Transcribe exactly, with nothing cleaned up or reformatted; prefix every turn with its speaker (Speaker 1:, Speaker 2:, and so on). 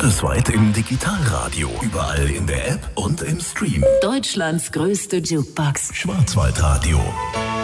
Speaker 1: Bundesweit im Digitalradio. Überall in der App und im Stream.
Speaker 2: Deutschlands größte Jukebox.
Speaker 1: Schwarzwaldradio.